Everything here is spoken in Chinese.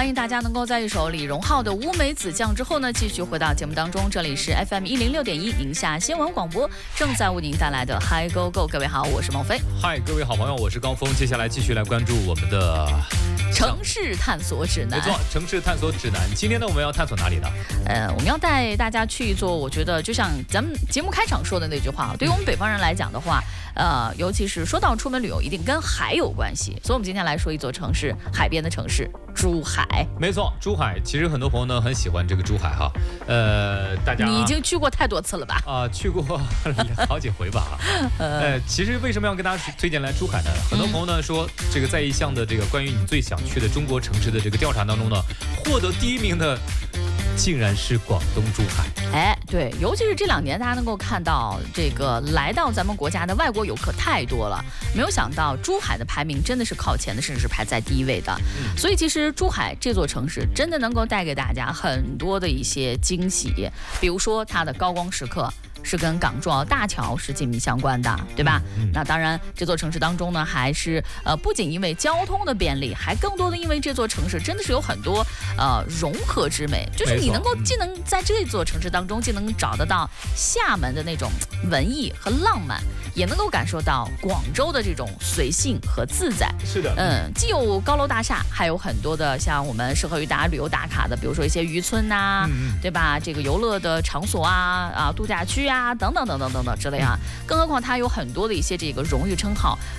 欢迎大家能够在一首李荣浩的《乌梅子酱》之后呢，继续回到节目当中。这里是 FM106.1宁夏新闻广播，正在为您带来的 Hi Go Go。各位好，我是孟非。 嗨，各位好朋友，我是高峰。接下来继续来关注我们的城市探索指南。 没错，城市探索指南。今天呢，我们要探索哪里呢？ 我们要带大家去一座，我觉得就像咱们节目开场说的那句话，对于我们北方人来讲的话，尤其是说到出门旅游，一定跟海有关系。所以，我们今天来说一座城市，海边的城市——珠海。 没错，珠海。其实很多朋友呢很喜欢这个珠海哈。大家你已经去过太多次了吧？ 去过好几回吧。其实为什么要跟大家推荐来珠海呢？很多朋友呢说，这个在一项的这个关于你最想去的中国城市的这个调查当中呢，获得第1名的竟然是广东珠海。 对，尤其是这2年，大家能够看到这个来到咱们国家的外国游客太多了，没有想到珠海的排名真的是靠前的，甚至是排在第1位的。所以其实珠海这座城市真的能够带给大家很多的一些惊喜，比如说它的高光时刻是跟港珠澳大桥是紧密相关的，对吧？那当然，这座城市当中呢，还是不仅因为交通的便利，还更多的因为这座城市真的是有很多融合之美，就是你能够既能在这座城市当中既能找得到厦门的那种文艺和浪漫，也能够感受到广州的这种随性和自在。 是的， 既有高楼大厦，还有很多的像我们适合于大家旅游打卡的，比如说一些渔村呐，对吧？这个游乐的场所度假区啊，等等等等等等之类啊。更何况它有很多的一些这个荣誉称号，